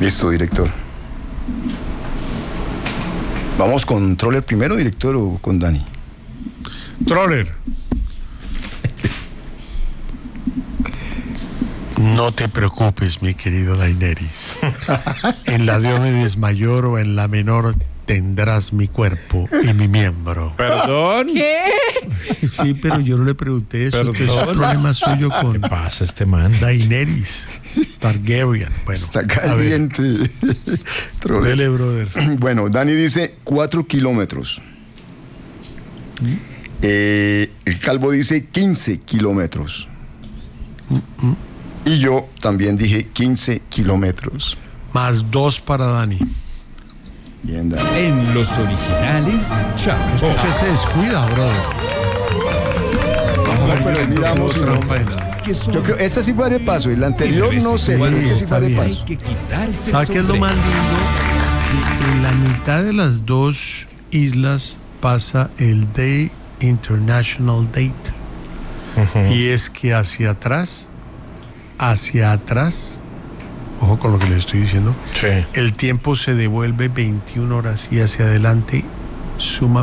Listo, director. ¿Vamos con Troller primero, director, o con Dani? Troller. No te preocupes, mi querido Daenerys. En la Diomedes mayor o en la menor tendrás mi cuerpo y mi miembro. ¿Perdón? ¿Qué? Sí, pero yo no le pregunté eso. Perdón. Es un problema suyo con ¿Qué pasa este man? Daenerys Targaryen. Bueno, Está caliente. Troller. dele, brother. Bueno, Dani dice 4 kilómetros. El Calvo dice 15 kilómetros. Y yo también dije 15 kilómetros. Más 2 para Dani. Bien, Dani. En los originales, Chapó. Usted se descuida, brother. Vamos a ver, pero miramos y no. trampa y nada. Que son Yo creo, esta sí va de paso, y la anterior no sé, pero esta sí está va de bien. hay paso. que quitarse ¿Sabe qué es lo sombrero. más lindo? En la mitad de las dos islas pasa el Day International Date. Y es que hacia atrás, ojo con lo que les estoy diciendo, Sí. el tiempo se devuelve 21 horas y hacia adelante suma